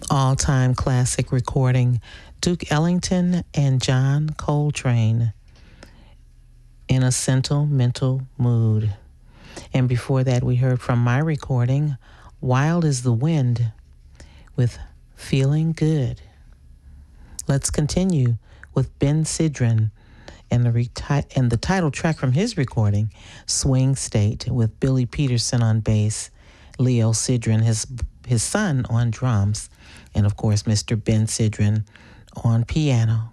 All-time classic recording, Duke Ellington and John Coltrane, In a Sentimental Mood. And before that, we heard from my recording, Wild is the Wind with Feeling Good. Let's continue with Ben Sidran and the title track from his recording, Swing State, with Billy Peterson on bass, Leo Sidran, his son, on drums, and of course, Mr. Ben Sidran on piano.